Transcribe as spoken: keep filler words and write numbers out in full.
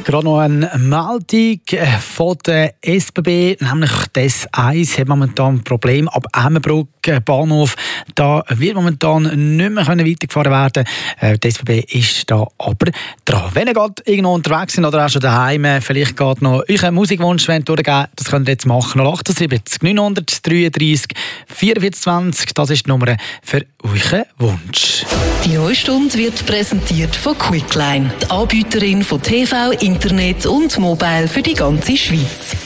Gerade noch eine Meldung von der S B B, nämlich das eins hat momentan ein Problem ab Emmenbruck Bahnhof. Da wird momentan nicht mehr weitergefahren werden. Die S B B ist da aber dran. Wenn ihr gerade irgendwo unterwegs sind oder auch schon daheim, vielleicht gerade noch euren Musikwunsch durchgeben, das könnt ihr jetzt machen. null achtundsiebzig neunhundertdreiunddreißig vierundvierzig zwanzig, das ist die Nummer für euren Wunsch. Die neue Stunde wird präsentiert von Quickline, die Anbieterin von T V, Internet und Mobile für die ganze Schweiz.